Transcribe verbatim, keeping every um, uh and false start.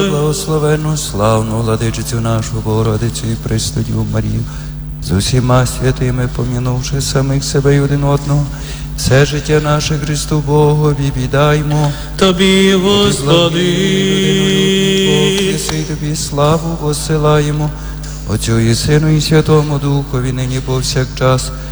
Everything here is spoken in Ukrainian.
Благословенну, славну владичицю нашу Богородицю і Престодіву Марію, з усіма святими, помінувши самих себе й один одного, все життя наше Христу Богові віддаймо. Тобі, Господи, Єси, тобі славу посилаємо, Отцю і Сину і Святому Духові, нині повсякчас